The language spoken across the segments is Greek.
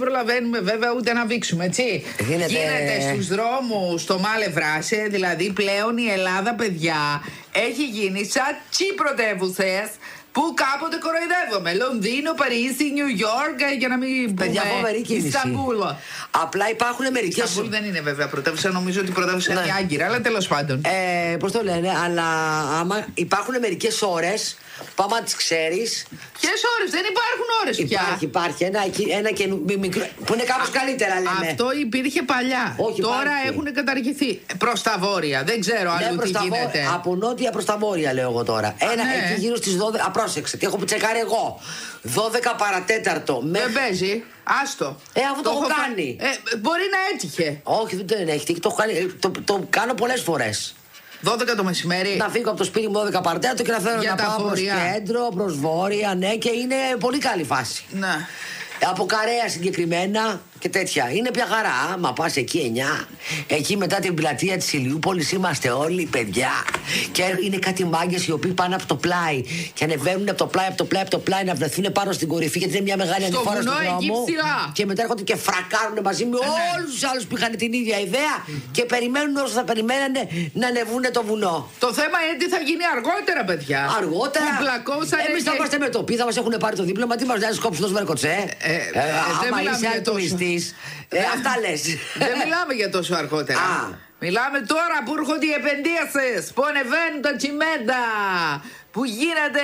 προλαβαίνουμε βέβαια ούτε να βήξουμε, έτσι. Γίνεται στους δρόμους στο Μάλε Βράσε, δηλαδή πλέον η Ελλάδα, παιδιά, έχει γίνει σαν πρωτεύουσες που κάποτε κοροϊδεύομαι. Λονδίνο, Παρίσι, Νιου Ιόρκ, για να μην πούμε Ισταμπούλ. Απλά υπάρχουν μερικές. Ισταμπούλ δεν είναι βέβαια πρωτεύουσα, νομίζω ότι πρωτεύουσα είναι η Άγκυρα, αλλά τέλος πάντων. Πώς το λένε, αλλά άμα υπάρχουν μερικές ώρες που άμα τις ξέρεις. Ποιες ώρες, δεν υπάρχουν ώρες πια. Υπάρχει ένα μικρό που είναι κάπως καλύτερα, λέμε. Αυτό υπήρχε παλιά. Όχι, τώρα έχουν καταργηθεί. Προς τα βόρεια, δεν ξέρω αλλού τι γίνεται. Από νότια προς τα βόρεια, λέω εγώ τώρα. Εκεί γύρω στις 12. Πρόσεξε, τι έχω τσεκάρει εγώ. 12 παρατέταρτο. Δεν παίζει. Άστο. Αυτό το έχω κάνει. Μπορεί να έτυχε. Όχι, δεν έχει τύχει. Το κάνω πολλές φορές. 12 το μεσημέρι. Να φύγω από το σπίτι μου 12 παρατέταρτο και να θέλω να πάω προς κέντρο, προς βόρεια, ναι, και είναι πολύ καλή φάση. Ναι. Από Καρέα συγκεκριμένα και τέτοια. Είναι πια χαρά. Άμα πας εκεί 9, εκεί μετά την πλατεία της Ηλιούπολης είμαστε όλοι παιδιά. Και είναι κάτι μάγκες οι οποίοι πάνε από το πλάι και ανεβαίνουν από το πλάι να βρεθούν πάνω στην κορυφή, γιατί είναι μια μεγάλη ανηφόρα στον δρόμο. Και μετά έρχονται και φρακάρουν μαζί με όλους τους άλλους που είχαν την ίδια ιδέα και περιμένουν όσο θα περιμένανε να ανεβούν το βουνό. Το θέμα είναι τι θα γίνει αργότερα, παιδιά. Αργότερα. Εμείς θα είμαστε με το πι, θα μας έχουν πάρει το δίπλωμα. Τι μας νοιάζει κόψει τόσο βαρκοτσέ. Άμα είσαι ακτουιστής, αυτά λες. Δεν μιλάμε για τόσο αργότερα. Μιλάμε τώρα που έρχονται οι επενδύσεις, που ανεβαίνουν τα τσιμέντα, που γίνεται.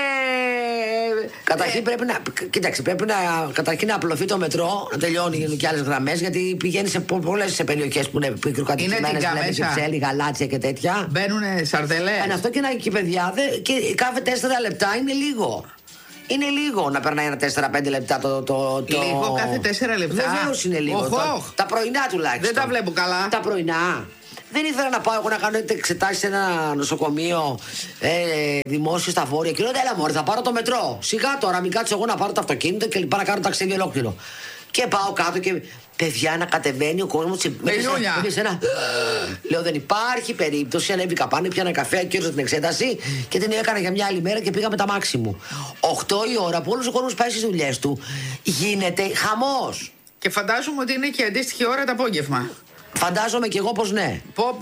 Καταρχήν πρέπει να. Κοίταξε, πρέπει καταρχήν να απλωθεί το μετρό, να τελειώνει και άλλες γραμμές, γιατί πηγαίνει σε πολλές περιοχές που είναι πικροκατοικημένες, δηλαδή Κυψέλη, Γαλάτσια και τέτοια. Μπαίνουνε σαρδελές. Αυτό και παιδιά, και κάθε 4 λεπτά είναι λίγο. Είναι λίγο να περνάει ένα 4-5 λεπτά Λίγο κάθε 4 λεπτά. Βεβαίως είναι λίγο. Τα πρωινά τουλάχιστον. Δεν τα βλέπω καλά. Τα πρωινά. Δεν ήθελα να πάω εγώ να κάνω εξετάσεις σε ένα νοσοκομείο δημόσιο στα βόρεια. Και λέω, έλα μωρέ, θα πάρω το μετρό. Σιγά τώρα, μην κάτσω εγώ να πάρω το αυτοκίνητο και λοιπά να κάνω ταξίδι ολόκληρο. Και πάω κάτω και παιδιά να κατεβαίνει ο κόσμος σε ένα. Λέω, δεν υπάρχει περίπτωση. Ανέβηκα πάνω, πιάνα καφέ, κύρωσα την εξέταση και την έκανα για μια άλλη μέρα και πήγα με τα μάξι μου. 8 η ώρα που όλος ο κόσμος πάει στις δουλειές του, γίνεται χαμός. Και φαντάζομαι ότι είναι και αντίστοιχη ώρα το απόγευμα. Φαντάζομαι κι εγώ πως ναι.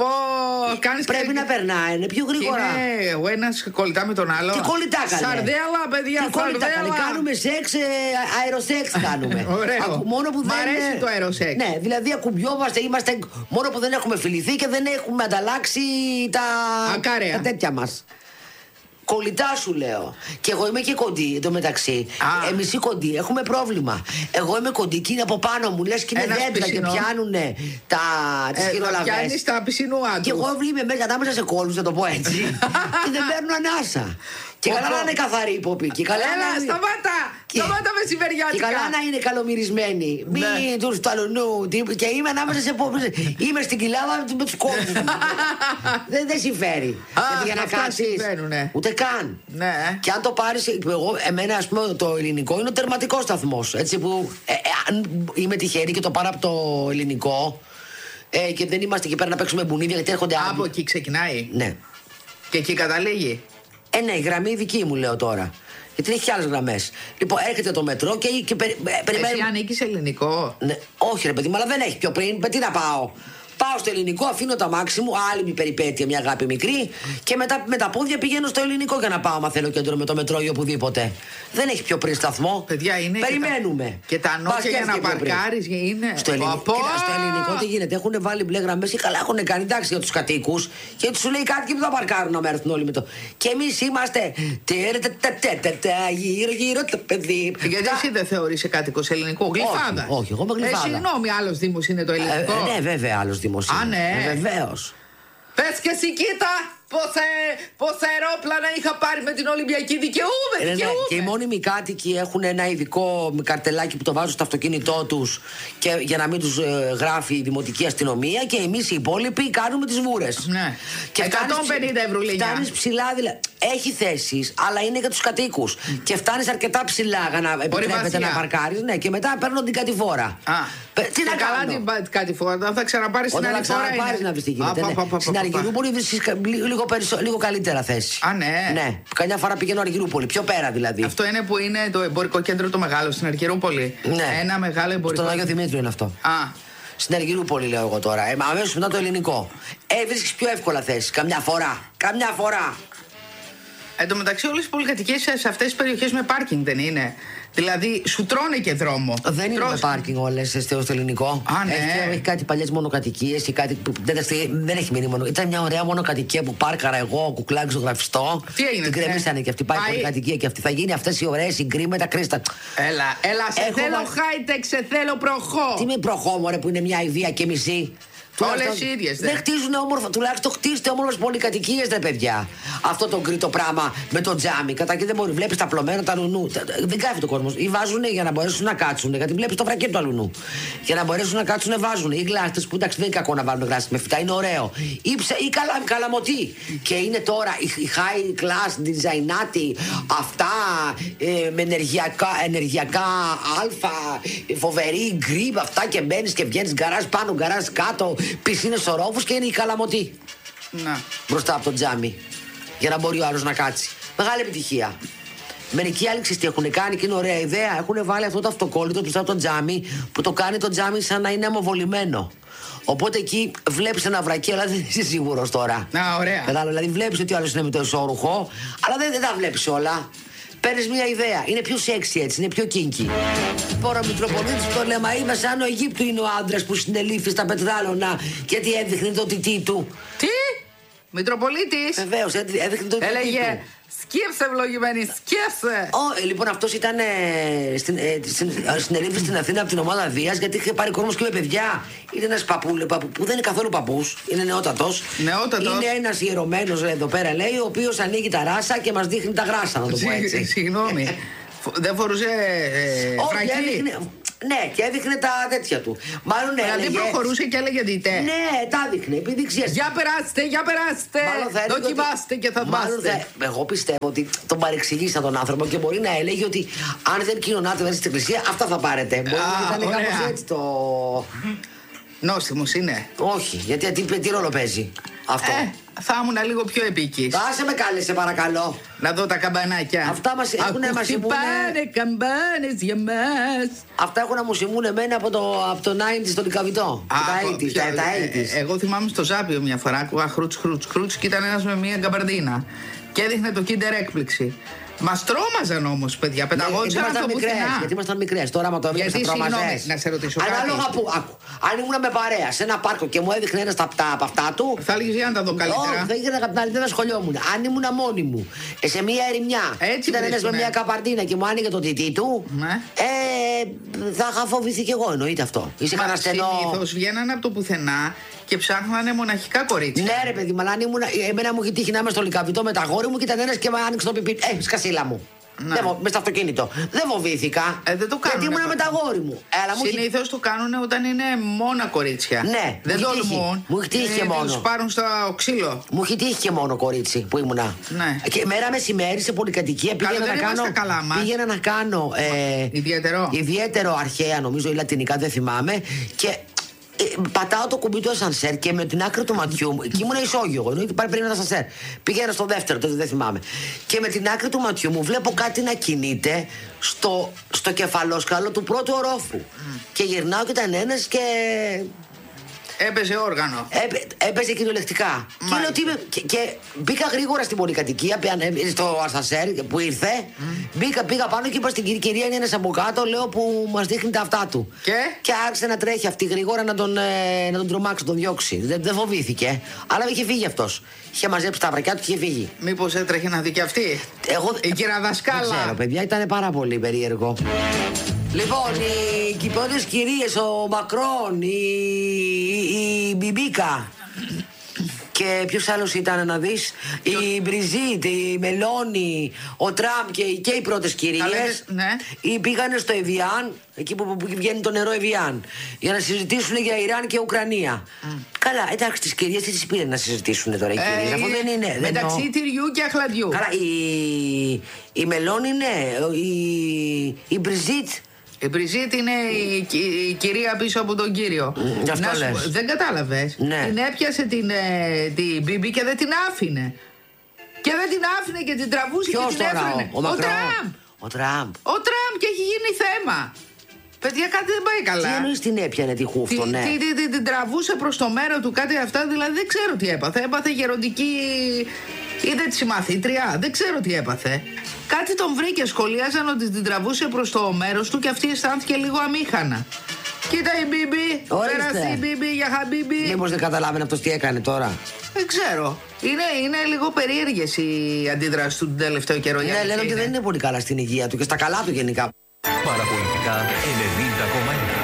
Πρέπει να περνάει, είναι πιο γρήγορα. Είναι ο ένας κολλητά με τον άλλο. Τι κολλητά καλέ. Σαρδέλα, παιδιά, σαρδέλα. Κάνουμε σεξ, αεροσέξ κάνουμε. Ωραίο. Μ' αρέσει το αεροσέξ. Ναι, δηλαδή ακουμπιόμαστε, είμαστε μόνο που δεν έχουμε φιληθεί και δεν έχουμε ανταλλάξει τα τέτοια μας. Κολλητά σου λέω. Και εγώ είμαι και κοντή εντωμεταξύ. Εμείς οι κοντοί έχουμε πρόβλημα. Εγώ είμαι κοντή και είναι από πάνω μου. Λες και είναι δέντρα και πιάνουνε τις χειρολαβές. Πιάνεις τα πισινούα του. Και εγώ είμαι μέσα ανάμεσα σε κόλους, να το πω έτσι. Και δεν παίρνω ανάσα. Και καλά να είναι καθαρή η ποπή. Σταμάτα μεσημεριάτικα. Και καλά να είναι καλομυρισμένη. Μην του σταλουνού. Και είμαι ανάμεσα σε ποπή. Είμαι στην κοιλάδα με τους κόλους. Δεν συμφέρει. Για να κάτσεις. Ούτε καν. Και αν το πάρεις. Εμένα, ας πούμε, το ελληνικό είναι ο τερματικός σταθμός. Έτσι που. Αν είμαι τυχερή και το πάρω από το ελληνικό. Και δεν είμαστε εκεί πέρα να παίξουμε μπουνίδια, γιατί έρχονται άλλοι. Από εκεί ξεκινάει. Ναι. Και εκεί καταλήγει. Ναι, η γραμμή δική μου λέω τώρα. Γιατί έχει άλλες γραμμές. Λοιπόν, έρχεται το μετρό και περιμένει. Εσύ ανήκεις ελληνικό? Ναι, όχι ρε παιδί μου, αλλά δεν έχει πιο πριν. Τι να πάω. Πάω στο ελληνικό, αφήνω τα μάξι μου, άλλη μια περιπέτεια, μια αγάπη μικρή. Και μετά με τα πόδια πηγαίνω στο ελληνικό για να πάω, άμα θέλω κέντρο με το μετρό ή οπουδήποτε. Δεν έχει πιο πριν σταθμό. Παιδιά, είναι. Περιμένουμε. Και τα νότια για να παρκάρεις είναι. Στο ελληνικό τι γίνεται, έχουν βάλει μπλε γραμμές και καλά έχουν κάνει, εντάξει, για τους κατοίκους. Και τους λέει κάτι και που θα παρκάρουν να έρθουν όλοι με το. Και εμείς είμαστε. Γύρω-γύρω το παιδί. Γιατί εσύ δεν θεωρείσαι κάτοικος ελληνικού? Γλυφάδα. Όχι, εγώ είμαι γλυφάδα. Συγγνώμη, άλλος δήμος είναι το ελληνικό. Ναι, βέβαια, άλλος δήμος. Ναι. Βεβαίως. Πες και εσύ, κοίτα πόσα αερόπλανα είχα πάρει με την Ολυμπιακή. Δικαιούμαι. Και οι μόνιμοι κάτοικοι έχουν ένα ειδικό καρτελάκι που το βάζουν στο αυτοκίνητό τους και για να μην τους γράφει η δημοτική αστυνομία. Και εμείς οι υπόλοιποι κάνουμε τις βούρες. Ναι. Και 150 ευρώ λέει. Φτάνεις ψηλά, δηλαδή. Έχει θέσεις, αλλά είναι για τους κατοίκους. Και φτάνεις αρκετά ψηλά για να επιτρέπεται να παρκάρεις. Ναι, και μετά παίρνω την κατηφόρα. Τι να κάνω. Καλά την κατηφόρα, θα ξαναπάρεις την άλλη φορά. Να βρεις τι γίνεται. Στην Αργυρούπολη βρίσκεις λίγο λίγο καλύτερα θέση. Α, ναι. Ναι. Καμιά φορά πηγαίνω Αργυρούπολη, πιο πέρα δηλαδή. Αυτό είναι που είναι το εμπορικό κέντρο το μεγάλο στην Αργυρούπολη. Ναι. Ένα μεγάλο εμπορικό. Στον Άγιο Δημήτριο είναι αυτό. Α. Στην Αργυρούπολη λέω εγώ τώρα. Αμέσως μετά το ελληνικό. Βρίσκεις πιο εύκολα θέση. Καμιά φορά. Εν τω μεταξύ, όλες οι πολυκατοικίες σε αυτές τις περιοχές με πάρκινγκ δεν είναι. Δηλαδή, σου τρώνε και δρόμο. Δεν είναι με πάρκινγκ όλες στο ελληνικό. Α, ναι. Έχει κάτι παλιές μονοκατοικίες και κάτι που δεν έχει μείνει μόνο. Ήταν μια ωραία μονοκατοικία που πάρκαρα εγώ, κουκλάκι στο γραφιστό. Τι έγινε? Την κρεμίσανε και αυτή. Πάει πολυκατοικία και αυτή. Θα γίνει αυτές οι ωραίες συγκρίμετα κρίστα. Έλα, σε θέλω high-tech, σε θέλω προχώ. Τι με προχώ, μωρέ, που είναι μια ιδέα και μισή. Όλες οι ίδιες. Δεν χτίζουν όμορφα. Τουλάχιστον χτίστε όμορφες πολυκατοικίες, ρε παιδιά. Αυτό το γκρίτο πράγμα με το τζάμι. Καταρχήν δεν μπορεί. Βλέπεις τα πλωμένα, τα λουνού. Δεν κάθεται ο κόσμος. Ή βάζουν για να μπορέσουν να κάτσουν. Γιατί βλέπεις το βρακί του αλουνού. Για να μπορέσουν να κάτσουν, βάζουν. Ή γλάστες που εντάξει δεν είναι κακό να βάλουν γλάστες με φυτά, είναι ωραίο. Ή καλαμωτή. Και είναι τώρα η high class, designaτη, αυτά με ενεργειακά αλφα, φοβερή γκριπ, αυτά και μπαίνεις και βγαίνεις γκαράζ πάνω, γκαράζ κάτω. Πισίνες ορόφους και είναι η καλαμωτή. Να. Μπροστά από το τζάμι. Για να μπορεί ο άλλος να κάτσει. Μεγάλη επιτυχία. Μερικοί άλλοι ξέρεις τι έχουν κάνει και είναι ωραία ιδέα. Έχουν βάλει αυτό το αυτοκόλλητο μπροστά από το τζάμι που το κάνει το τζάμι σαν να είναι αμοβολημένο. Οπότε εκεί βλέπεις ένα βρακί, αλλά δεν είσαι σίγουρος τώρα. Να, ωραία. Δηλαδή βλέπεις ότι ο άλλος είναι με το ισόρουχο, αλλά δεν τα βλέπεις όλα. Παίρνεις μια ιδέα. Είναι πιο σεξι έτσι, είναι πιο kinky. Τώρα ο Μητροπολίτης το λέμε, είμαι σαν ο Αιγύπτου είναι ο άντρας που συνελήφθη στα πετράλωνα γιατί έδειχνε το τιτί του. Τι? Μητροπολίτης? Βεβαίως, έδειχνε το τιτί του. Έλεγε σκέψε ευλογημένη, σκέψε. Λοιπόν, αυτός ήταν συνελήφθη στην Αθήνα από την ομάδα Δίας γιατί είχε πάρει κόσμος και με παιδιά. Είναι ένας παππού που δεν είναι καθόλου παππούς, είναι νεότατος. Είναι ένας ιερωμένος εδώ πέρα λέει, ο οποίος ανοίγει τα ράσα και μας δείχνει τα γράσα, να το πω έτσι. Συγγνώμη. Δεν φορούσε βρακί? Ναι, και έδειχνε τα τέτοια του. Μάλλον δηλαδή προχωρούσε και έλεγε δείτε. Ναι, τα έδειχνε. Επειδή ξέρεις. Για περάστε. Δοκιμάστε και θα δάστε. Εγώ πιστεύω ότι τον παρεξηγήσα τον άνθρωπο και μπορεί να έλεγε ότι αν δεν κοινωνάτε μέσα στην εκκλησία, αυτά θα πάρετε. Μπορεί να ήταν κάπως έτσι το. Νόστιμος είναι. Όχι, γιατί τι ρόλο παίζει αυτό. Θα ήμουν λίγο πιο επίκης. Άσε με κάλεσε παρακαλώ. Να δω τα καμπανάκια. Αυτά μας έχουν να μας συμβούν. Καμπάνες για μας. Αυτά έχουν να μου συμβούν εμένα από το 90's στο Λυκαβητό. Τα 80's. Εγώ θυμάμαι στο Ζάπιο μια φορά, άκουγα χρούτς και ήταν ένας με μια γκαμπαρντίνα. Και έδειχνε το Kinder έκπληξη. Μας τρόμαζαν όμως, παιδιά. Πεταγόντουσαν από πουθενά. Γιατί ήμασταν μικρές. Τώρα, άμα το έβλεπες, θα τρόμαζες. Να σε ρωτήσω κάτι. Ανάλογα που. Αν ήμουν με παρέα σε ένα πάρκο και μου έδειχνε ένας από αυτά του. Θα έλεγες για να τα δω καλύτερα. Όχι, θα ήθελα να δεν ασχολιόμουν. Αν ήμουν μόνη μου σε μια ερημιά. Έτσι ήταν ένας με μια καπαρντίνα και μου άνοιγε το τιτί του. Ναι. Θα είχα φοβηθεί κι εγώ, εννοείται αυτό. Είσαι κανένα στενό. Συνήθως βγαίνανε από το πουθενά και ψάχνανε μοναχικά κορίτσια. Ναι, ρε παιδί, αλλά αν ήμουν. Εμένα μου είχε τύχει να είμαι στο Λυκαβητό με τα γόρι μου και ήταν ένας και με άνοιξε το πιπί. Σκασίλα μου. Μες στο αυτοκίνητο. Δεν φοβήθηκα. Δεν το κάνουν. Γιατί ήμουν με τα γόρι μου. Συνήθως το κάνουν όταν είναι μόνα κορίτσια. Ναι, δεν τολμούν. Μου έχει τύχει και μόνο. Τους πάρουν στο ξύλο. Μου έχει τύχει και μόνο κορίτσι που ήμουνα. Ναι. Και μέρα μεσημέρι σε πολυκατοικία πήγαινα να κάνω. Ιδιαίτερο αρχαία, νομίζω, ή λατινικά, δεν θυμάμαι. Και πατάω το κουμπί του ασανσέρ και με την άκρη του ματιού μου. Εκεί ήμουν ισόγειο. Εννοείται πάει πριν ένα ασανσέρ. Πήγαινα στο δεύτερο, τότε δεν θυμάμαι. Και με την άκρη του ματιού μου βλέπω κάτι να κινείται στο κεφαλόσκαλο του πρώτου ορόφου. Και γυρνάω και ήταν ένας και. Έπαιζε όργανο. Έπαιζε κυριολεκτικά. Και μπήκα γρήγορα στην πολυκατοικία, στο ασανσέρ που ήρθε. Πήγα πάνω και είπα στην κυρία είναι από κάτω, λέω που μας δείχνει τα αυτά του. Και άρχισε να τρέχει αυτή γρήγορα να τον τρομάξει, να τον διώξει. Δεν φοβήθηκε. Αλλά είχε φύγει αυτός. Είχε μαζέψει τα βρακιά του και είχε φύγει. Μήπως έτρεχε να δει και αυτή. Η κυρία Δασκάλα. Δεν ξέρω, παιδιά, ήταν πάρα πολύ περίεργο. Λοιπόν, οι κυπρότες κυρίες, ο Μακρόν, η Μπιμπίκα και ποιος άλλος ήταν να δεις, η Μπριζίτ, η Μελώνη, ο Τραμπ και οι πρώτες κυρίες πήγανε στο Εβιάν, εκεί που βγαίνει το νερό Εβιάν, για να συζητήσουν για Ιράν και Ουκρανία. Καλά, εντάξει, τις κυρίες τι τις πήρε να συζητήσουν τώρα οι κυρίες, αφού δεν είναι. Μεταξύ τυριού και αχλαδιού. Καλά, η Μελώνη ναι, η Μπριζίτ. Η Μπριζίτ είναι η κυρία πίσω από τον κύριο. Δεν κατάλαβες. Ναι. Την έπιασε την Μπίμπι και δεν την άφηνε. Και δεν την άφηνε και την τραβούσε. Ποιος και την έφερνε. Ο Τραμπ. Ο Τραμπ και έχει γίνει θέμα. Παιδιά, κάτι δεν πάει καλά. Τι εννοείς την έπιανε τη χούφτο, ναι. Την τραβούσε προς το μέρο του, κάτι αυτά, δηλαδή δεν ξέρω τι έπαθε. Έπαθε γεροντική. Είδε τη συμμαθήτρια, δεν ξέρω τι έπαθε. Κάτι τον βρήκε, σχολίαζαν ότι την τραβούσε προς το μέρος του και αυτή αισθάνθηκε λίγο αμήχανα. Κοίτα η Μπίμπι, πέρασε η Μπίμπι για χαμπίμπι. Μήπως δεν καταλάβαινε αυτός τι έκανε τώρα. Δεν ξέρω. Είναι λίγο περίεργες οι αντιδράσεις του τον τελευταίο καιρό. Ναι, λένε ότι δεν είναι πολύ καλά στην υγεία του και στα καλά του γενικά. Παραπολιτικά 90,1.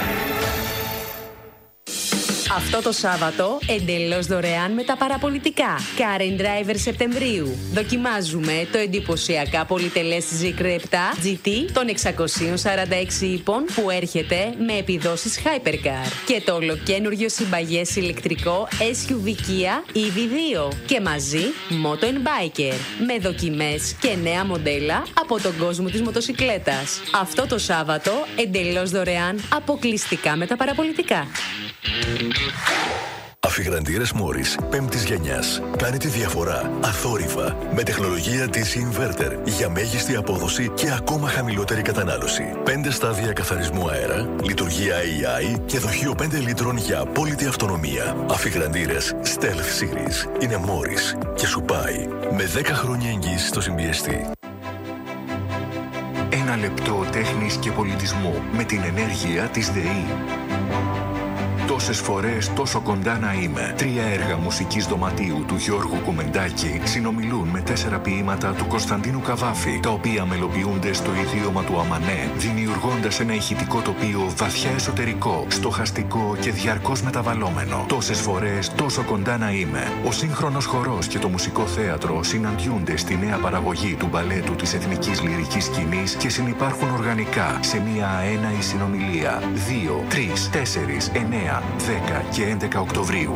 Αυτό το Σάββατο εντελώς δωρεάν με τα παραπολιτικά. Car and Driver Σεπτεμβρίου. Δοκιμάζουμε το εντυπωσιακά πολυτελές Zeekr 7 GT των 646 ύπων που έρχεται με επιδόσεις Hypercar. Και το ολοκένουργιο συμπαγές ηλεκτρικό SUV Kia EV2. Και μαζί Moto Biker. Με δοκιμές και νέα μοντέλα από τον κόσμο της μοτοσικλέτας. Αυτό το Σάββατο εντελώς δωρεάν αποκλειστικά με τα παραπολιτικά. Αφιγραντήρες Μόρις 5ης γενιάς. Κάνει τη διαφορά αθόρυβα με τεχνολογία DC Inverter για μέγιστη απόδοση και ακόμα χαμηλότερη κατανάλωση. 5 στάδια καθαρισμού αέρα, λειτουργία AI και δοχείο 5 λίτρων για απόλυτη αυτονομία. Αφιγραντήρες Stealth Series είναι Μόρις και σου πάει με 10 χρόνια εγγύηση στο συμπιεστή. Ένα λεπτό τέχνης και πολιτισμού με την ενέργεια της ΔΕΗ. Τόσες φορές τόσο κοντά να είμαι. 3 έργα μουσικής δωματίου του Γιώργου Κουμεντάκη συνομιλούν με 4 ποίηματα του Κωνσταντίνου Καβάφη, τα οποία μελοποιούνται στο ιδίωμα του Αμανέ, δημιουργώντας ένα ηχητικό τοπίο βαθιά εσωτερικό, στοχαστικό και διαρκώς μεταβαλλόμενο. Τόσες φορές τόσο κοντά να είμαι. Ο σύγχρονος χορός και το μουσικό θέατρο συναντιούνται στη νέα παραγωγή του μπαλέτου της Εθνικής Λυρικής Σκηνής και συνυπάρχουν οργανικά σε μια αέναη συνομιλία 2, 3, 4, 9, 10 και 11 Οκτωβρίου.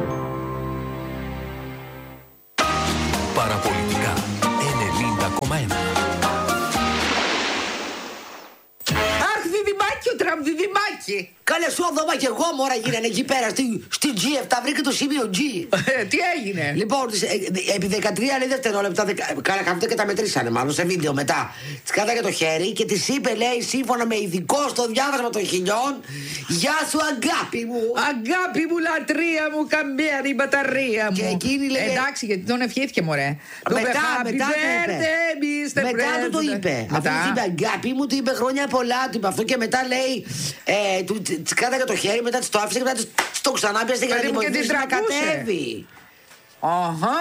Παραπολιτικά 90,1. Αχ, διδυμάκι ο Τραμπ, διδυμάκι. Καλέ σου δώμα και εγώ μόρα γίνανε εκεί πέρα στη G7, βρήκε το σημείο G. Τι έγινε? Λοιπόν, επί 13 λέει δευτερόλεπτα, κάπου και τα μετρήσανε μάλλον σε βίντεο μετά. Τη κάταγε το χέρι και τη είπε, λέει, σύμφωνα με ειδικό στο διάβασμα των χιλιών, γεια σου αγάπη μου. Αγάπη μου, λατρεία μου, καμπέρι, μπαταρία μου. Και εκείνη λέει. Εντάξει, γιατί τον ευχήθηκε, μωρέ. Μετά του το είπε. Αφού του είπε αγάπη μου, του είπε χρόνια πολλά, του είπε αυτό και μετά λέει. Τη κάταγε το χέρι, μετά τη το άφησε και μετά τη το ξανά πιάσε για να την βοηθήσει να κατέβει. Αχα,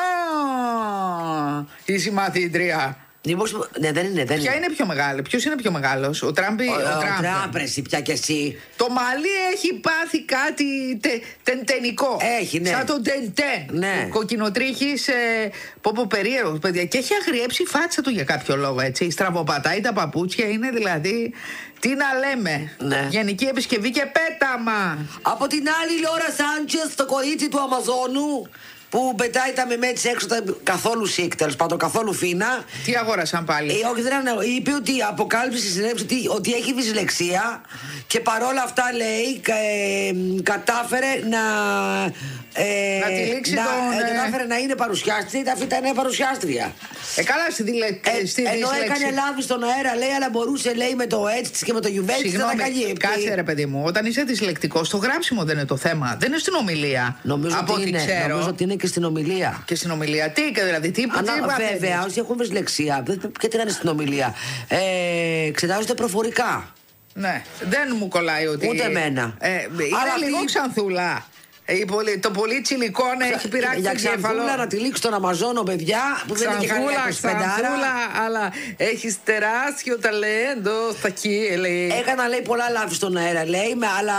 η συμμαθήτρια. Ναι, δεν είναι. Ποια είναι πιο μεγάλη, ποιος είναι πιο μεγάλος, ο Τραμπ ή ο Τραμπ, εσύ πια κι εσύ. Το μαλλί έχει πάθει κάτι τεντενικό. Έχει, ναι. Σαν τον τεντεν. Ναι. Κοκκινοτρίχης, πω περίεργος, παιδιά. Και έχει αγριέψει η φάτσα του για κάποιο λόγο, έτσι. Στραβοπατάει τα παπούτσια, είναι δηλαδή. Τι να λέμε. Ναι. Γενική επισκευή και πέταμα. Από την άλλη, η Λόρα Σάντσες, το κορίτσι του Αμαζόνου, που πετάει τα μεμέτς έξω, καθόλου σικ, τέλος πάντων, καθόλου φίνα. Τι αγόρασαν πάλι? Όχι, δεν είναι. Είπε ότι αποκάλυψε στη συνέντευξη ότι έχει δυσλεξία και παρόλα αυτά λέει κατάφερε να. Να τη λήξει κατάφερε να είναι παρουσιάστρια, αυτή ήταν παρουσιάστρια. Καλά, στη δυσλεξία. Ενώ έκανε λάθη στον αέρα, λέει, αλλά μπορούσε, λέει, με το έτσι της και με το γιουβέτσι να τα καλύπτει. Κάτσε, ρε παιδί μου, όταν είσαι δυσλεκτικός, το γράψιμο δεν είναι το θέμα. Δεν είναι στην ομιλία. Νομίζω ότι είναι και στην ομιλία. Και στην ομιλία, τι δηλαδή, τι βέβαια, όσοι έχουν δυσλεξία, γιατί να είναι στην ομιλία, εξετάζονται προφορικά. Ναι, δεν μου κολλάει ότι. Ούτε εμένα. Είναι λίγο ξανθούλα. Το πολύ τσιλικόν έχει πειράξει το εγκέφαλο. Για ξανθούλα να τη λήξει τον Αμαζόνο, παιδιά, που δεν είναι και κανένα 25, αλλά έχει τεράστιο ταλέντο στα εκεί, λέει. Έκανα, λέει, πολλά λάθη στον αέρα, λέει,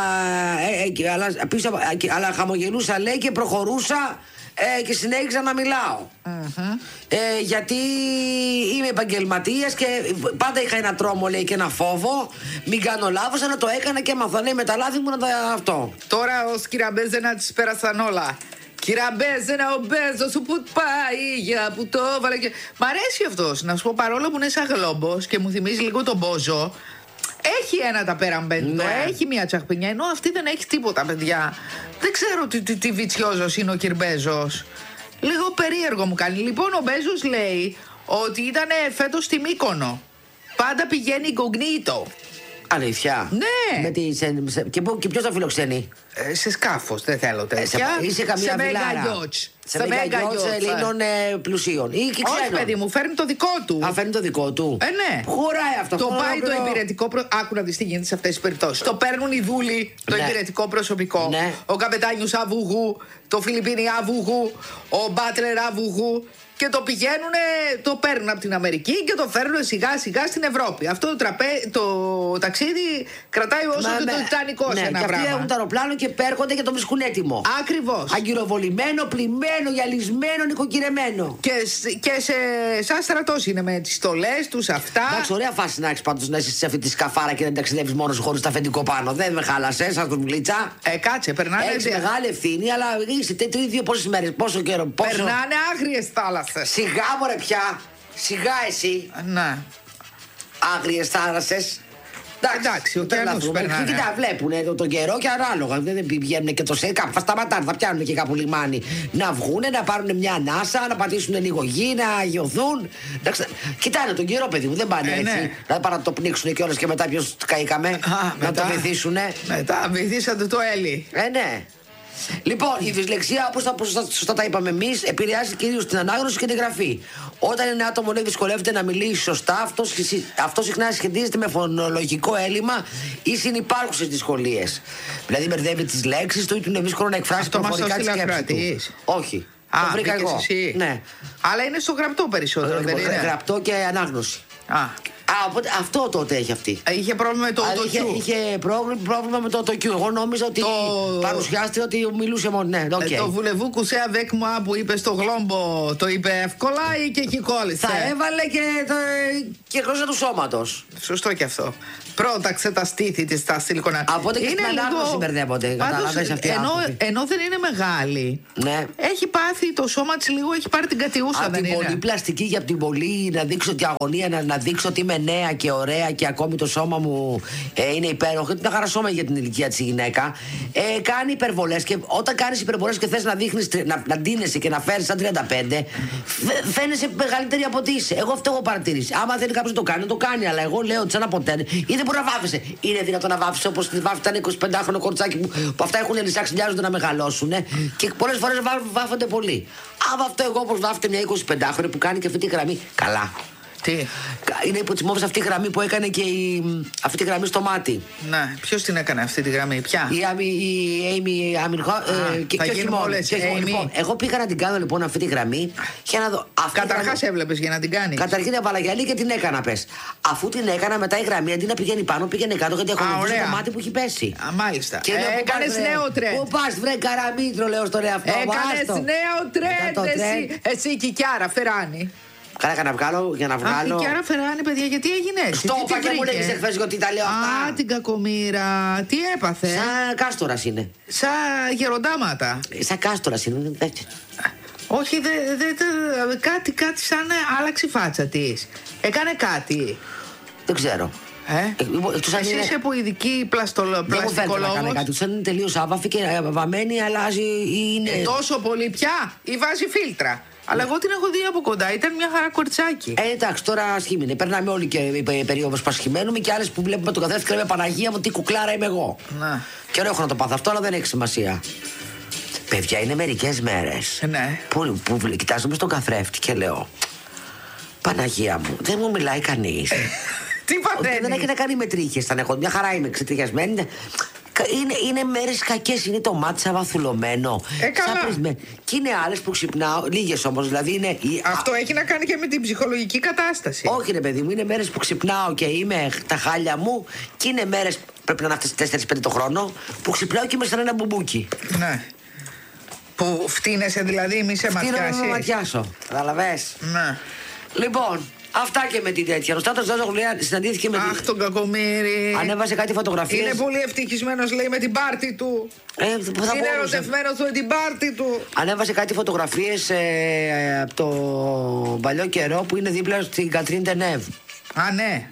αλλά χαμογελούσα, λέει, και προχωρούσα και συνέχισα να μιλάω. Γιατί είμαι επαγγελματίας και πάντα είχα ένα τρόμο, λέει, και ένα φόβο. Μην κάνω λάθος, αλλά το έκανα και έμαθα, λέει, με τα λάθη μου αυτό. Τώρα ως κυραμπέζενα τις πέρασαν όλα. Κυραμπέζενα, ο Μπέζος σου που πάει για που το έβαλε και. Μ' αρέσει αυτός, να σου πω, παρόλο που είναι σαν γλόμπος και μου θυμίζει λίγο τον Μπόζο. Έχει ένα ταπεραμπέντο, Ναι. έχει μια τσαχπινιά, ενώ αυτή δεν έχει τίποτα, παιδιά. Δεν ξέρω τι βιτσιόζος είναι ο κυρ Μπέζος. Λίγο περίεργο μου κάνει. Λοιπόν, ο Μπέζος λέει ότι ήταν φέτος στη Μύκονο. Πάντα πηγαίνει incognito. Αλήθεια. Ναι. Και ποιος θα φιλοξενεί? Σε σκάφος, δεν θέλω τέτοια. Ή σε καμία βιλάρα. Σε μέγα yachts. Ελλήνων πλουσίων. Ή και Όχι, ξένων. παιδί μου, φέρνει το δικό του. Φέρνει το δικό του. Ναι. Χωράει αυτό. Το πάει το υπηρετικό. Άκου να δεις τι γίνεται σε αυτές τις περιπτώσεις. Το παίρνουν οι δούλοι, το Ναι. υπηρετικό προσωπικό. Ναι. Ο καπετάνιος Αβουγού, το Φιλιππίνι Αβουγού, ο Μπάτλερ Αβουγού. Και το πηγαίνουν, το παίρνουν από την Αμερική και το φέρνουν σιγά σιγά στην Ευρώπη. Αυτό το ταξίδι κρατάει όσο και το Τιτανικό σε ένα και πράγμα. αυτοί έχουν το αεροπλάνο και πέρχονται και το βρίσκουν έτοιμο. Ακριβώς. Αγκυροβολημένο, πλημμένο, γυαλισμένο, νοικοκυρεμένο. Και σαν στρατός είναι με τις στολές τους αυτά. Εντάξει, ωραία φάση να έχεις πάντως να είσαι σε αυτή τη σκαφάρα και να ταξιδεύεις μόνος χωρίς τα αφεντικό πάνω. Δεν με χάλασες, σαν τον Γλίτσα. Κάτσε, περνάνε. Έχεις μεγάλη ευθύνη, αλλά είσαι τέτοιο πόσες μέρες, πόσο καιρό. Περνάνε άγριες θάλασσες. Σιγά μωρέ πια. Σιγά εσύ. Ναι. Άγριες θάλασσες. Εντάξει, ο ωκεανούς περνάνε. Κοίτα, βλέπουν τον καιρό και ανάλογα. Δεν πηγαίνουν και το σε κάπου. Θα σταματάνε, θα πιάνουν και κάπου λιμάνι. Να βγούνε, να πάρουν μια ανάσα, να πατήσουν λίγο γη, να αγιωθούν. Κοιτάνε τον καιρό, παιδί μου, δεν πάνε έτσι. Ναι. Να πάνε να το πνίξουν κιόλας και μετά ποιος καήκαμε. Να το βυθίσουνε. Μετά βυθίσατε το Έλλη. Ναι. Λοιπόν, η δυσλεξία, όπως σωστά τα είπαμε εμείς, επηρεάζει κυρίως την ανάγνωση και τη γραφή. Όταν ένα άτομο λέει δυσκολεύεται να μιλήσει σωστά, αυτό συχνά σχετίζεται με φωνολογικό έλλειμμα ή συνυπάρχουσες δυσκολίες. Δηλαδή, μπερδεύει τις λέξεις του ή του είναι δύσκολο να εκφράσει προφορικά τη σκέψη του. Όχι. Το βρήκα εγώ. Εσύ. Ναι. Αλλά είναι στο γραπτό περισσότερο, δεν είναι? Γραπτό και ανάγνωση. Οπότε αυτό τότε έχει αυτή. Είχε πρόβλημα με το autocue. Είχε πρόβλημα με το autocue. Εγώ νόμιζα ότι παρουσιάστηκε ότι μιλούσε μόνο. Ναι, okay. Το βουλεβού κουσέα δέκ μου που είπε στο γλόμπο, το είπε εύκολα ή και εκεί κόλλησε? Θα έβαλε και γλώσσα του σώματος. Σωστό και αυτό. Πρόταξε τα στήθη της στα σιλικονά. Από και στην ανάγνωση μπερδεύονται. Καταλαβαίνεις αυτοί οι άνθρωποι. Ενώ δεν είναι μεγάλη. Ναι. Έχει πάθει το σώμα της λίγο, έχει πάρει την κατιούσα, από δεν την είναι? πολύ πλαστική και από την πολύ να δείξω την αγωνία, να δείξω ότι είμαι νέα και ωραία και ακόμη το σώμα μου είναι υπέροχο. Είναι ένα χαρά σώμα για την ηλικία της η γυναίκα. Κάνει υπερβολές και όταν κάνεις υπερβολές και θες να δείχνεις, να ντύνεσαι και να φέρεις σαν 35, φαίνεσαι μεγαλύτερη από ό,τι είσαι. Εγώ αυτό έχω παρατηρήσει. Άμα θέλει κάποιος να το κάνει, το κάνει. Αλλά εγώ λέω ότι σαν από τένε, ή δεν μπορεί να βάφεσαι. Είναι δυνατόν να βάφεσαι όπως τη βάφη ήταν 25χρονο κορτσάκι που αυτά έχουν λυσάξει, μοιάζονται να μεγαλώσουν και πολλές φορές βάφονται πολύ. Άμα αυτό εγώ όπως βάφεται μια 25χρονη που κάνει και αυτή τη γραμμή, καλά. Τι? Είναι υπό τις μόβες αυτή η γραμμή που έκανε και αυτή τη γραμμή στο μάτι. Ναι, ποιος την έκανε αυτή τη γραμμή, ποια? Η Amy Αμινχό και όχι μόνο. Λοιπόν, εγώ πήγα να την κάνω λοιπόν αυτή τη γραμμή για να δω. Καταρχάς έβλεπες για να την κάνεις? Καταρχήν έβαλα γυαλί και την έκανα, πες. Αφού την έκανα μετά η γραμμή αντί να πηγαίνει πάνω, πήγαινε κάτω γιατί έχω δει το μάτι που έχει πέσει. Μάλιστα. Έκανες νέο τρέντ. Πού πας, βρε καραμίτρο, λέω στον εαυτό μου. Έκανες νέο τρέντ εσύ η Κικιάρα Φεράνη. Καλά, να βγάλω για να βγάλω. Η Κικιάρα Φεράνη, παιδιά, γιατί έγινε έτσι? Στο είπα και μου λέγεις εχθές ότι τα λέω αυτά. Την κακομοίρα. Τι έπαθε? Σαν κάστορας είναι. Σαν γεροντάματα. Σαν κάστορας είναι. Όχι, κάτι σαν άλλαξε η φάτσα της. Έκανε κάτι. Δεν ξέρω. Εσύ είσαι που ειδική πλαστικολόγος. Δεν μου κάτι. Σαν είναι τελείως άβαφη και βαμμένη, αλλάζει. Τόσο πολύ πια ή βάζει φίλτρα? Αλλά εγώ την έχω δει από κοντά, ήταν μια χαρά κοριτσάκι. Εντάξει, τώρα σχήμινε. Περνάμε όλοι και περίοδος πασχημένου και άλλες που βλέπουμε τον καθένα και λέμε Παναγία μου, τι κουκλάρα είμαι εγώ. Να. Και ωραίο έχω να το πάθω αυτό, αλλά δεν έχει σημασία. Παιδιά, είναι μερικές μέρες που κοιτάζομαι στον καθρέφτη και λέω Παναγία μου, δεν μου μιλάει κανείς. Τι παθαίνεις? Δεν έχει να κάνει με τρίχες. Μια χαρά είμαι ξετριασμένη. Είναι μέρες κακές, είναι το μάτι σαν βαθουλωμένο. Καλά. Και είναι άλλες που ξυπνάω, λίγες όμως, δηλαδή είναι. Αυτό έχει να κάνει και με την ψυχολογική κατάσταση. Όχι, ρε παιδί μου, είναι μέρες που ξυπνάω και είμαι τα χάλια μου, και είναι μέρες, πρέπει να είναι αυτές 4-5 το χρόνο, που ξυπνάω και είμαι σαν ένα μπουμπούκι. Ναι. Που φτύνεσαι δηλαδή, μη σε ματιάσει. Φτύνομαι να ματιάσω. Καταλαβες. Ναι. Λοιπόν. Αυτά και με την τέτοια. Ο Στάτος Ζαζογλία συναντήθηκε με την. Αχ, τον κακομοίρι. Ανέβασε κάτι φωτογραφίες. Είναι πολύ ευτυχισμένος, λέει, με την πάρτη του. Είναι ερωτευμένος με την πάρτη του. Ανέβασε κάτι φωτογραφίες από το παλιό καιρό που είναι δίπλα στην Κατρίν Ντενέβ. Ναι.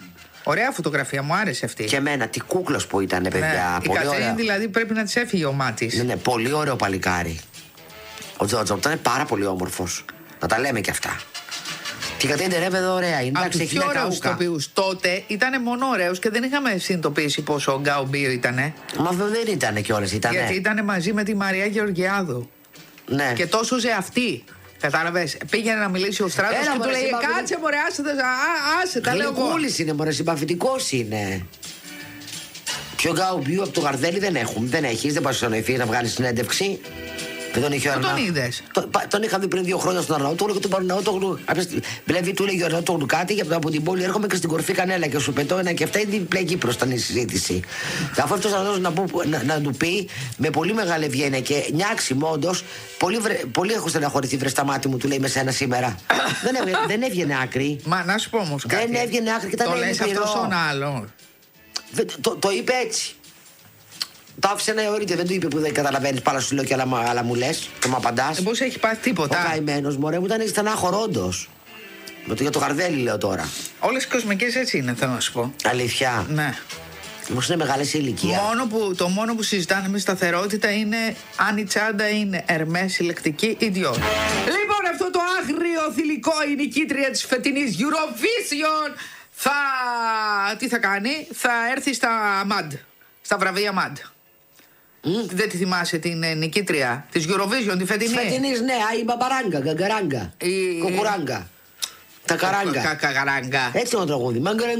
Ωραία φωτογραφία, μου άρεσε αυτή. Και εμένα, τι κούκλος που ήταν, παιδιά. Ναι. Η Κατρίνη δηλαδή πρέπει να της έφυγε ο μάτης. Ναι, πολύ ωραίο παλικάρι. Ο Τζότζο ήταν πάρα πολύ όμορφος. Να τα λέμε κι αυτά. Και η Κατρίνη Ντερέβεδο ωραία. Από τους πιο ωραίους ηθοποιούς τότε ήταν μόνο ωραίους και δεν είχαμε συνειδητοποιήσει πόσο ο Γκάου Μπίο ήτανε. Μα δεν ήτανε κιόλας, ήτανε. Γιατί ήτανε μαζί με τη Μαρία Γεωργιάδου. Ναι. Και τόσο ζεαυτή. Κατάλαβες, πήγαινε να μιλήσει ο Στράτος και του λέει κάτσε μωρέ, άσε, τα λέω εγώ. Γλυκούλης είναι μωρέ, συμπαθητικός είναι. Πιο Γκάου Μπίο από το Γαρδέλη δεν έχουμε. Δεν έχεις, δεν πας στο Νοηφί να βγάλεις συνέντευξη. Δεν τον είχε ο Αρναούτογλου. Τον είδες? Τον είχα δει πριν 2 χρόνια στον Αρναούτογλου και τον Αρναούτογλου. Δηλαδή του λέγει ο Αρναούτογλου κάτι από την πόλη. Έρχομαι και στην κορφή κανέλα και σου πετώ ένα και αυτά. Είναι διπλή Κύπρος ήταν η συζήτηση. Αφού αυτός να του πει με πολύ μεγάλη ευγένεια και νιάξιμο, όντως, πολύ έχω στεναχωρηθεί, βρε στα μάτια μου, του λέει με σένα σήμερα. Δεν έβγαινε άκρη. Μα να σου πω όμως κάτι. Δεν έβγαινε άκρη και το λες αυτό στον άλλο. Το είπε έτσι. Το άφησε να αιωρείται, δεν του είπε που δεν καταλαβαίνεις, πάρα σου λέω και άλλα μου λες και μου απαντάς. Πώς έχει πάθει τίποτα. Ο καημένος μωρέ μου ήταν στενάχωρο όντως. Για το Γαρδέλη λέω τώρα. Όλες οι κοσμικές έτσι είναι, θέλω να σου πω. Αλήθεια. Ναι. Όμως είναι μεγάλη σε ηλικία. Το μόνο που συζητάνε με σταθερότητα είναι αν η τσάντα είναι Ερμές, συλλεκτική ή Dior. Λοιπόν, αυτό το άγριο θηλυκό, η νικήτρια της φετινής Eurovision τι θα κάνει, θα έρθει στα MAD, στα βραβεία MAD. Δεν τη θυμάσαι την νικήτρια της Eurovision, τη φετινή? Φετινής, ναι, η Μπαμπαράγκα, Γκαγκαράγκα, Κοκουράγκα. Τα καράγκα. Κακαράγκα. Έτσι είναι το τραγούδι.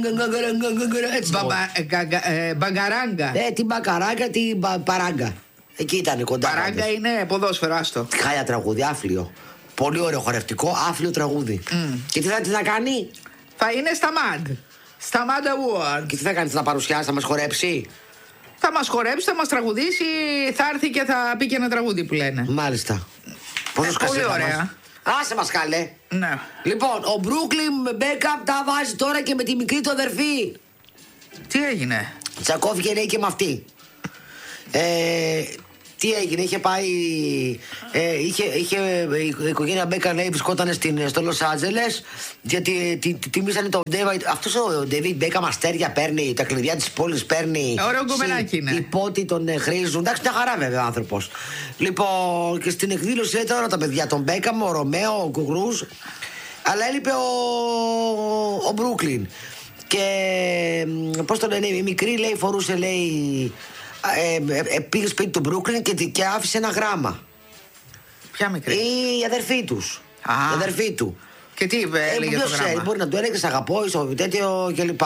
Μπαγκαράγκα. Την μπακαράγκα, την παράγκα. Εκεί ήταν κοντά. Παράγκα είναι ποδόσφαιρο, άστο. Χάλια τραγούδι, άφλιο. Πολύ ωραίο χορευτικό, άφλιο τραγούδι. Και τι θα της να κάνει? Θα είναι στα MAD. Στα MAD Awards. Και τι θα κάνει, θα παρουσιάσει, θα μας χορέψει? Θα μας χορέψει, θα μας τραγουδήσει, θα έρθει και θα πει και ένα τραγούδι που λένε. Μάλιστα. Πολύ ωραία. Άσε μας καλέ. Ναι. Λοιπόν, ο Brooklyn Beckham τα βάζει τώρα και με τη μικρή του αδερφή. Τι έγινε? Τσακώθηκε λέει και με αυτή. Τι έγινε, είχε πάει. Η οικογένεια Μπέκα λέει βρισκόταν στο Λος Άντζελες γιατί τιμήσανε τον David. Αυτός ο David Beckham αστέρια παίρνει, τα κλειδιά της πόλης παίρνει. Ωραίο κομμενάκι είναι. Οι πότοι τον χρήζουν. Εντάξει, μια χαρά βέβαια ο άνθρωπος. Λοιπόν, και στην εκδήλωση ήταν όλα τα παιδιά. Τον Beckham, ο Ρωμαίο, ο Κουγρούς. Αλλά έλειπε ο Brooklyn. Και πώς το λένε, η μικρή λέει φορούσε λέει. Πήγε σπίτι του Brooklyn και άφησε ένα γράμμα. Ποια μικρή? Η αδερφή τους. Η αδερφή του. Και τι έλεγε το γράμμα? Μπορεί να του έλεγε σ' αγαπώ, τέτοιο κλπ.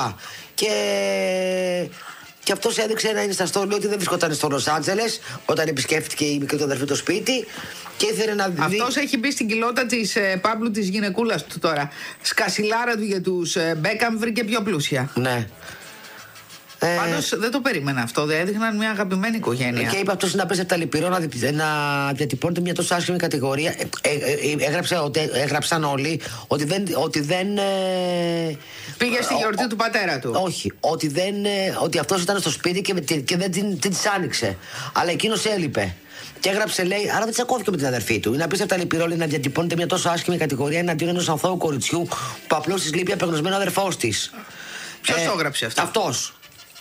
Και αυτός έδειξε ένα Insta story ότι δεν βρισκόταν στο Λος Άντζελες όταν επισκέφτηκε η μικρή του αδερφή το σπίτι και ήθελε να δει. Αυτός έχει μπει στην κοιλότα της Παύλου της γυναικούλας του τώρα. Σκασιλάρα του για τους Μπέκαμ βρήκε πιο πλούσια. Ναι. Πάντως δεν το περίμενα αυτό. Δεν έδειχναν μια αγαπημένη οικογένεια. Και είπε αυτός να πέσει από τα λυπηρό να διατυπώνεται μια τόσο άσχημη κατηγορία. Έγραψαν όλοι ότι δεν. Πήγε στη γιορτή του πατέρα του. Όχι. Ότι αυτός ήταν στο σπίτι και δεν την άνοιξε. Αλλά εκείνος έλειπε. Και έγραψε, λέει, άρα δεν τσακώθηκε με την αδερφή του. Είναι απίστευτα λυπηρό να διατυπώνεται μια τόσο άσχημη κατηγορία εναντίον ενός αθώου κοριτσιού που απλώς της λείπει απεγνωσμένο αδερφός της. Ποιος το έγραψε αυτό? Αυτός.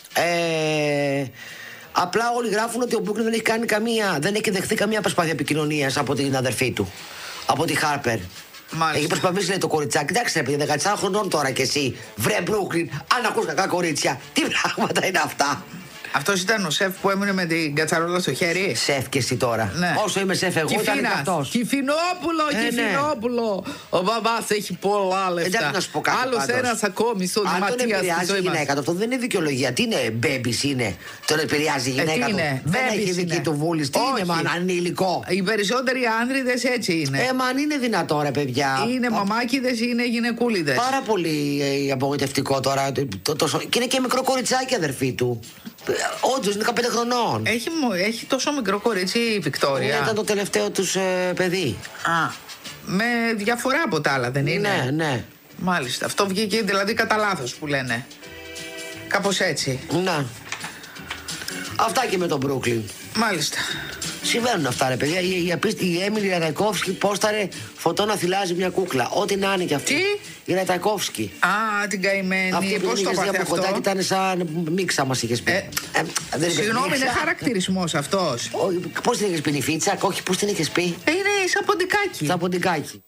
Απλά όλοι γράφουν ότι ο Brooklyn δεν έχει δεχθεί καμία προσπάθεια επικοινωνίας από την αδερφή του, από τη Harper. Μάλιστα. Έχει προσπαθήσει, λέει, το κοριτσάκι. Κοιτάξτε, παιδί, 14 χρονών τώρα κι εσύ. Βρε Brooklyn, αν ακούς κακά κορίτσια, τι πράγματα είναι αυτά? Αυτός ήταν ο σεφ που έμεινε με την κατσαρόλα στο χέρι. Σεφ και εσύ τώρα. Ναι. Όσο είμαι σεφ εγώ, ήταν και αυτός. Κυφινόπουλο. Ο μπαμπάς έχει πολλά λεφτά. Να σου πω κάτι. Άλλος ένας ακόμη στον Ματίας. Αν τον επηρεάζει η γυναίκα, αυτό δεν είναι δικαιολογία. Τι είναι, μπέμπις είναι. Τον επηρεάζει η γυναίκα του. Δεν έχει δική του βούληση. Τι είναι, μαν, ανήλικο. Οι περισσότεροι άνδριδες έτσι είναι. Μα αν είναι δυνατό, ρε παιδιά. Είναι μαμάκιδες, είναι γυναικούλιδες. Πάρα πολύ απογοητευτικό τώρα. Και είναι και μικρό κοριτσάκι αδερφή του. Όντως είναι 15 χρονών. Έχει τόσο μικρό κορίτσι η Βικτόρια. Ήταν το τελευταίο τους παιδί. Με διαφορά από τα άλλα, δεν είναι? Ναι. Μάλιστα. Αυτό βγήκε δηλαδή κατά λάθος που λένε. Κάπως έτσι. Ναι. Αυτά και με τον Brooklyn. Μάλιστα. Συμβαίνουν αυτά, ρε παιδιά. Η Έμιλη Ραϊκόφσκι πόσταρε φωτό να θυλάζει μια κούκλα. Ό,τι να είναι κι αυτή. Τι? Η Ραϊκόφσκι. Α, την καημένη. Πώς το πάθε αυτό? Κοντά ήταν σαν μίξα, μας είχες πει. Συγγνώμη, είναι χαρακτηρισμός αυτός. Πώς την είχες πει, Νιφίτσα? Όχι, πώς την είχες πει? Είναι σαν ποντικάκι. Σαν ποντικάκι.